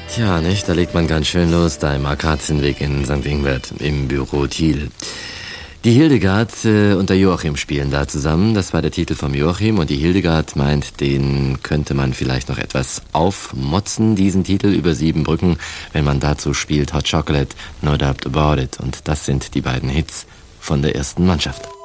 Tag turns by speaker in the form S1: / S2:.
S1: Tja, nicht? Da legt man ganz schön los, da im Akazienweg in St. Ingbert, im Büro Thiel. Die Hildegard und der Joachim spielen da zusammen. Das war der Titel vom Joachim. Und die Hildegard meint, den könnte man vielleicht noch etwas aufmotzen, diesen Titel über 7 Brücken, wenn man dazu spielt Hot Chocolate, No Doubt About It. Und das sind die beiden Hits von der ersten Mannschaft.